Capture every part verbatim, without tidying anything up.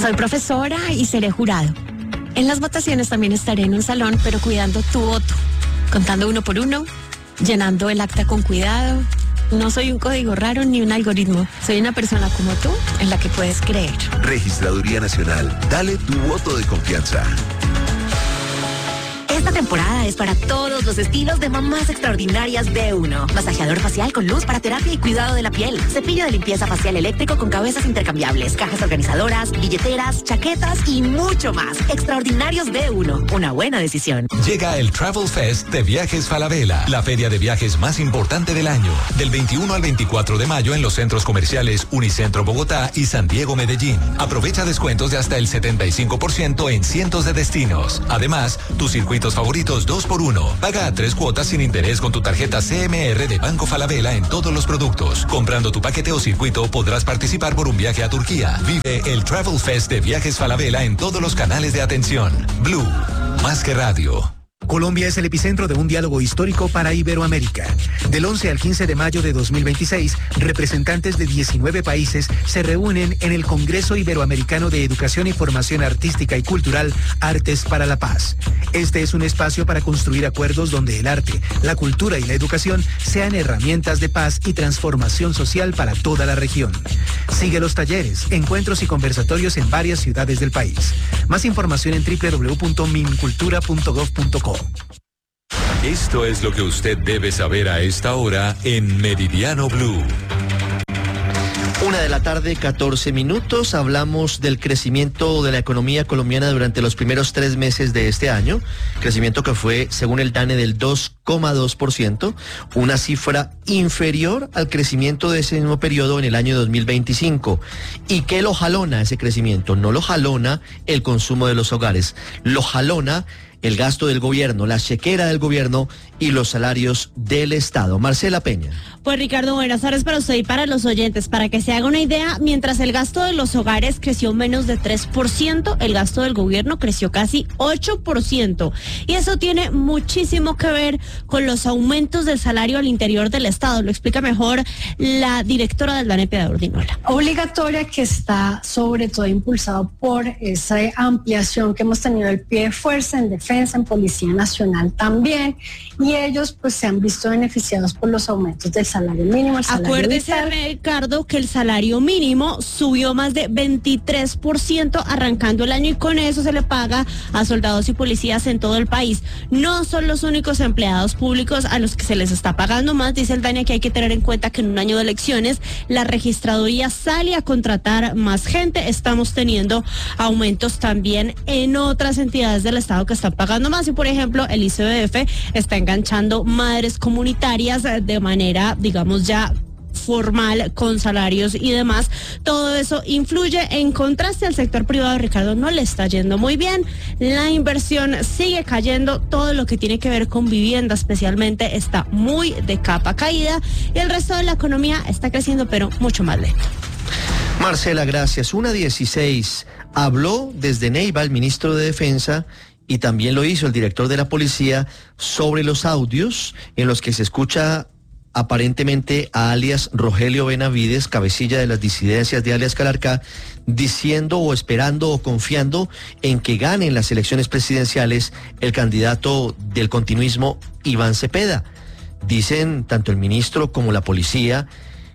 Soy profesora y seré jurado. En las votaciones también estaré en un salón, pero cuidando tu voto, contando uno por uno, llenando el acta con cuidado. No soy un código raro ni un algoritmo. Soy una persona como tú en la que puedes creer. Registraduría Nacional. Dale tu voto de confianza. Esta temporada es para todos los estilos de mamás extraordinarias de uno. Masajeador facial con luz para terapia y cuidado de la piel. Cepillo de limpieza facial eléctrico con cabezas intercambiables. Cajas organizadoras, billeteras, chaquetas y mucho más. Extraordinarios de uno. Una buena decisión. Llega el Travel Fest de Viajes Falabella, la feria de viajes más importante del año. Del veintiuno al veinticuatro de mayo en los centros comerciales Unicentro Bogotá y San Diego Medellín. Aprovecha descuentos de hasta el setenta y cinco por ciento en cientos de destinos. Además, tu circuito favoritos dos por uno. Paga a tres cuotas sin interés con tu tarjeta C M R de Banco Falabella en todos los productos. Comprando tu paquete o circuito podrás participar por un viaje a Turquía. Vive el Travel Fest de Viajes Falabella en todos los canales de atención. Blue, más que radio. Colombia es el epicentro de un diálogo histórico para Iberoamérica. Del once al quince de mayo de dos mil veintiséis, representantes de diecinueve países se reúnen en el Congreso Iberoamericano de Educación y Formación Artística y Cultural, Artes para la Paz. Este es un espacio para construir acuerdos donde el arte, la cultura y la educación sean herramientas de paz y transformación social para toda la región. Sigue los talleres, encuentros y conversatorios en varias ciudades del país. Más información en doble u doble u doble u punto mincultura punto gov punto co. Esto es lo que usted debe saber a esta hora en Meridiano Blue. Una de la tarde, catorce minutos. Hablamos del crecimiento de la economía colombiana durante los primeros tres meses de este año. Crecimiento que fue, según el DANE, del dos coma dos por ciento. Una cifra inferior al crecimiento de ese mismo periodo en el año dos mil veinticinco. ¿Y qué lo jalona ese crecimiento? No lo jalona el consumo de los hogares. Lo jalona el gasto del gobierno, la chequera del gobierno y los salarios del Estado. Marcela Peña. Pues Ricardo, buenas tardes para usted y para los oyentes. Para que se haga una idea, mientras el gasto de los hogares creció menos de tres por ciento, el gasto del gobierno creció casi ocho por ciento. Y eso tiene muchísimo que ver con los aumentos del salario al interior del Estado. Lo explica mejor la directora del DANE, Piedad Ordinola. Obligatoria, que está sobre todo impulsado por esa ampliación que hemos tenido el pie de fuerza en defensa, en Policía Nacional también, y ellos pues se han visto beneficiados por los aumentos del salario mínimo. El salario Acuérdese, vital. Ricardo, que el salario mínimo subió más de veintitrés por ciento arrancando el año, y con eso se le paga a soldados y policías en todo el país. No son los únicos empleados públicos a los que se les está pagando más. Dice el DANE que hay que tener en cuenta que en un año de elecciones la registraduría sale a contratar más gente. Estamos teniendo aumentos también en otras entidades del Estado que están pagando más, y por ejemplo el I C B F está enganchando madres comunitarias de manera, digamos, ya formal, con salarios y demás. Todo eso influye. En contraste, al sector privado, Ricardo, no le está yendo muy bien. La inversión sigue cayendo. Todo lo que tiene que ver con vivienda especialmente está muy de capa caída, y el resto de la economía está creciendo, pero mucho más lento. Marcela, gracias. Una dieciséis. Habló desde Neiva el ministro de Defensa, y también lo hizo el director de la policía, sobre los audios en los que se escucha aparentemente a alias Rogelio Benavides, cabecilla de las disidencias de alias Calarcá, diciendo o esperando o confiando en que gane en las elecciones presidenciales el candidato del continuismo, Iván Cepeda. Dicen tanto el ministro como la policía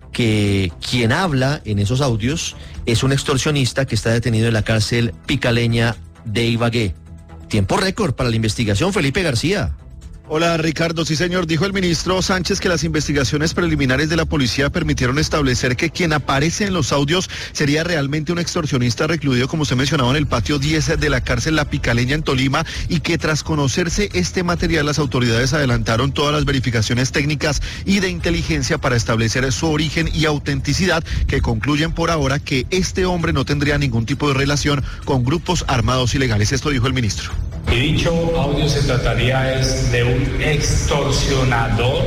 que quien habla en esos audios es un extorsionista que está detenido en la cárcel picaleña de Ibagué. Tiempo récord para la investigación, Felipe García. Hola Ricardo, sí señor, dijo el ministro Sánchez que las investigaciones preliminares de la policía permitieron establecer que quien aparece en los audios sería realmente un extorsionista recluido, como se mencionaba, en el patio diez de la cárcel La Picaleña en Tolima, y que tras conocerse este material las autoridades adelantaron todas las verificaciones técnicas y de inteligencia para establecer su origen y autenticidad, que concluyen por ahora que este hombre no tendría ningún tipo de relación con grupos armados ilegales. Esto dijo el ministro. Y dicho audio se trataría es de un extorsionador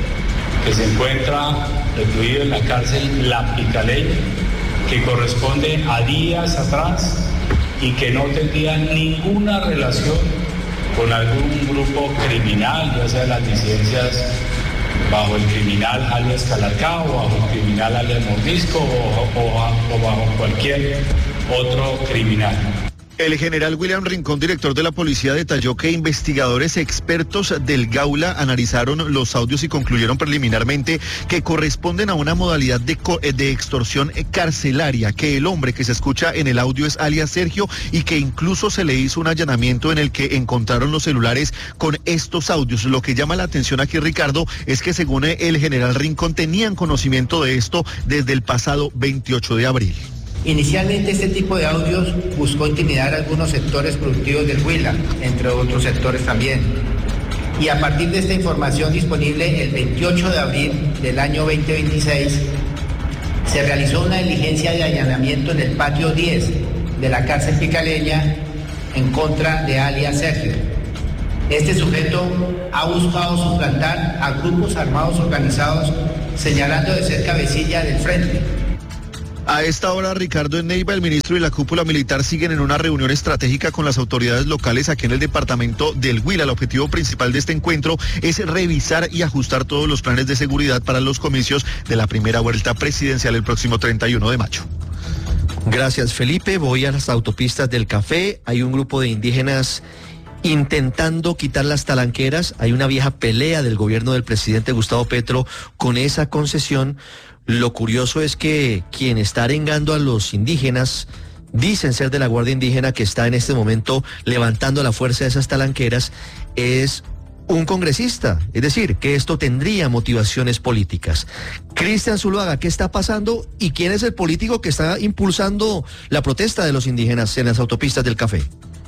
que se encuentra recluido en la cárcel La Picaleña, que corresponde a días atrás y que no tendría ninguna relación con algún grupo criminal, ya sea las disidencias bajo el criminal alias Calarcá, o bajo el criminal alias Mordisco, o, o, o bajo cualquier otro criminal. El general William Rincón, director de la policía, detalló que investigadores expertos del Gaula analizaron los audios y concluyeron preliminarmente que corresponden a una modalidad de, de extorsión carcelaria, que el hombre que se escucha en el audio es alias Sergio y que incluso se le hizo un allanamiento en el que encontraron los celulares con estos audios. Lo que llama la atención aquí, Ricardo, es que según el general Rincón tenían conocimiento de esto desde el pasado veintiocho de abril. Inicialmente este tipo de audios buscó intimidar a algunos sectores productivos del Huila, entre otros sectores también. Y a partir de esta información disponible, el veintiocho de abril del año veinte veintiséis, se realizó una diligencia de allanamiento en el patio diez de la cárcel Picaleña en contra de alias Sergio. Este sujeto ha buscado suplantar a grupos armados organizados, señalando de ser cabecilla del frente. A esta hora, Ricardo, en Neiva, el ministro y la cúpula militar siguen en una reunión estratégica con las autoridades locales aquí en el departamento del Huila. El objetivo principal de este encuentro es revisar y ajustar todos los planes de seguridad para los comicios de la primera vuelta presidencial el próximo treinta y uno de mayo. Gracias, Felipe. Voy a las autopistas del Café. Hay un grupo de indígenas intentando quitar las talanqueras. Hay una vieja pelea del gobierno del presidente Gustavo Petro con esa concesión. Lo curioso es que quien está arengando a los indígenas dicen ser de la Guardia Indígena, que está en este momento levantando la fuerza de esas talanqueras, es un congresista, es decir, que esto tendría motivaciones políticas. Cristian Zuluaga, ¿qué está pasando y quién es el político que está impulsando la protesta de los indígenas en las autopistas del Café?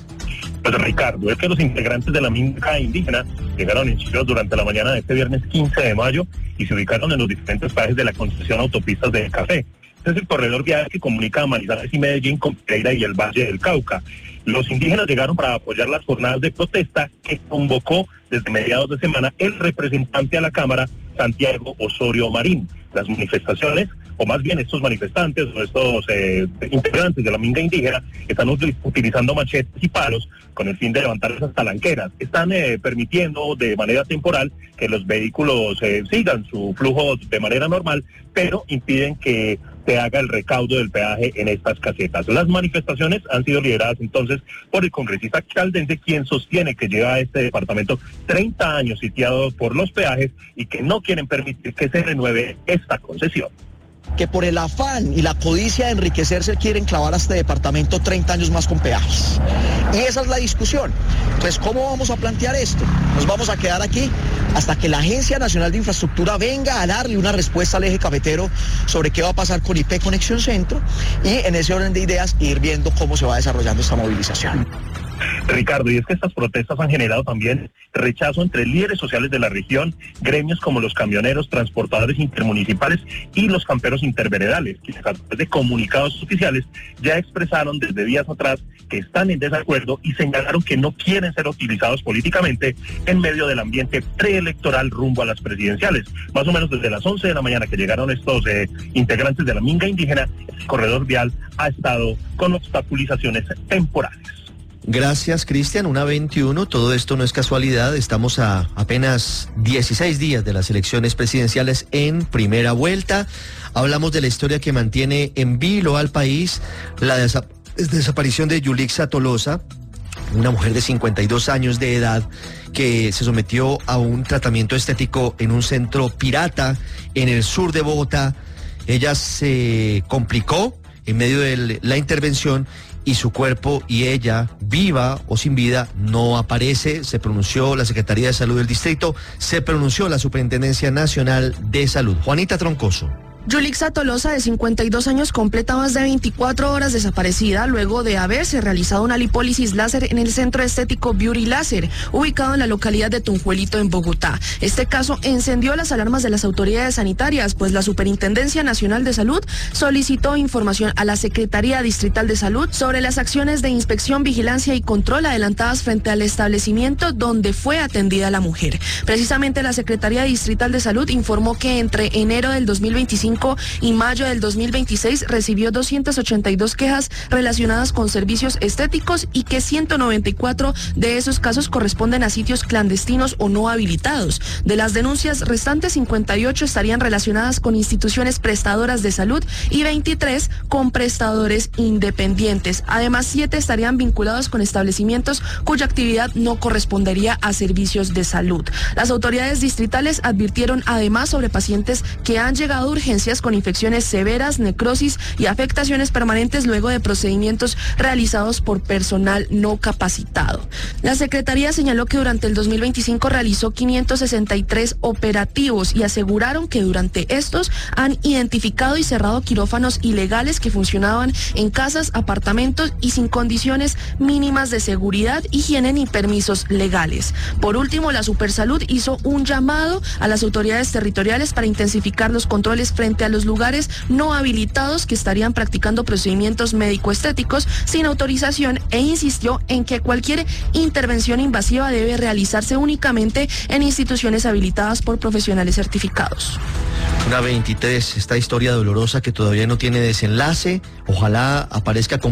Pues Ricardo, es que los integrantes de la minga indígena llegaron en Chile durante la mañana de este viernes quince de mayo y se ubicaron en los diferentes países de la concesión autopistas del Café. Este es el corredor vial que comunica a Manizales y Medellín con Pereira y el Valle del Cauca. Los indígenas llegaron para apoyar las jornadas de protesta que convocó desde mediados de semana el representante a la Cámara, Santiago Osorio Marín. Las manifestaciones, o más bien estos manifestantes o estos eh, integrantes de la minga indígena, están utilizando machetes y palos con el fin de levantar esas talanqueras. Están eh, permitiendo de manera temporal que los vehículos eh, sigan su flujo de manera normal, pero impiden que se haga el recaudo del peaje en estas casetas. Las manifestaciones han sido lideradas entonces por el congresista caldense, quien sostiene que lleva a este departamento treinta años sitiado por los peajes y que no quieren permitir que se renueve esta concesión. Que por el afán y la codicia de enriquecerse quieren clavar a este departamento treinta años más con peajes. Y esa es la discusión. Entonces, ¿cómo vamos a plantear esto? Nos vamos a quedar aquí hasta que la Agencia Nacional de Infraestructura venga a darle una respuesta al eje cafetero sobre qué va a pasar con I P Conexión Centro y en ese orden de ideas ir viendo cómo se va desarrollando esta movilización. Ricardo, y es que estas protestas han generado también rechazo entre líderes sociales de la región, gremios como los camioneros, transportadores intermunicipales y los camperos interveredales, que a través de comunicados oficiales ya expresaron desde días atrás que están en desacuerdo y señalaron que no quieren ser utilizados políticamente en medio del ambiente preelectoral rumbo a las presidenciales. Más o menos desde las once de la mañana que llegaron estos eh, integrantes de la minga indígena, el corredor vial ha estado con obstaculizaciones temporales. Gracias, Cristian. Una veintiuno, todo esto no es casualidad, estamos a apenas dieciséis días de las elecciones presidenciales en primera vuelta. Hablamos de la historia que mantiene en vilo al país, la desa- desaparición de Yulixa Tolosa, una mujer de cincuenta y dos años de edad que se sometió a un tratamiento estético en un centro pirata en el sur de Bogotá. Ella se complicó en medio de la intervención y su cuerpo y ella, viva o sin vida, no aparece. Se pronunció la Secretaría de Salud del Distrito, se pronunció la Superintendencia Nacional de Salud. Juanita Troncoso. Yulixa Tolosa, de cincuenta y dos años, completa más de veinticuatro horas desaparecida luego de haberse realizado una lipólisis láser en el centro estético Beauty Láser, ubicado en la localidad de Tunjuelito, en Bogotá. Este caso encendió las alarmas de las autoridades sanitarias, pues la Superintendencia Nacional de Salud solicitó información a la Secretaría Distrital de Salud sobre las acciones de inspección, vigilancia y control adelantadas frente al establecimiento donde fue atendida la mujer. Precisamente la Secretaría Distrital de Salud informó que entre enero del dos mil veinticinco veinticinco y mayo del dos mil veintiséis recibió doscientas ochenta y dos quejas relacionadas con servicios estéticos y que ciento noventa y cuatro de esos casos corresponden a sitios clandestinos o no habilitados. De las denuncias restantes, cincuenta y ocho estarían relacionadas con instituciones prestadoras de salud y veintitrés con prestadores independientes. Además, siete estarían vinculados con establecimientos cuya actividad no correspondería a servicios de salud. Las autoridades distritales advirtieron además sobre pacientes que han llegado a urgencias con infecciones severas, necrosis y afectaciones permanentes luego de procedimientos realizados por personal no capacitado. La Secretaría señaló que durante el dos mil veinticinco realizó quinientos sesenta y tres operativos y aseguraron que durante estos han identificado y cerrado quirófanos ilegales que funcionaban en casas, apartamentos y sin condiciones mínimas de seguridad, higiene ni permisos legales. Por último, la Supersalud hizo un llamado a las autoridades territoriales para intensificar los controles frente a los lugares no habilitados que estarían practicando procedimientos médico-estéticos sin autorización e insistió en que cualquier intervención invasiva debe realizarse únicamente en instituciones habilitadas por profesionales certificados. Una veintitrés, esta historia dolorosa que todavía no tiene desenlace, ojalá aparezca con